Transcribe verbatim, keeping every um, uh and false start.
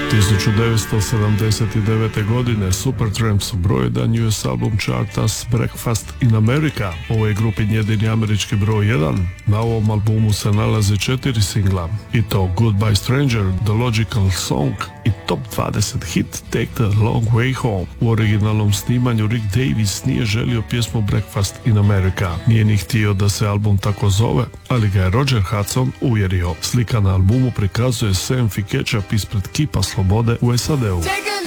tisuću devetsto sedamdeset devete. godine Supertramp su broj jedan U S album charta s Breakfast in America. Ovo je grupin jedini američki broj jedan. Na ovom albumu se nalaze četiri singla, i to Goodbye Stranger, The Logical Song i top dvadeset hit Take the Long Way Home. U originalnom snimanju Rick Davies nije želio pjesmu Breakfast in America. Nije ni htio da se album tako zove, ali ga je Roger Hudson uvjerio. Slika na albumu prikazuje Sam Ketchup ispred kipa slobode u S A D-u.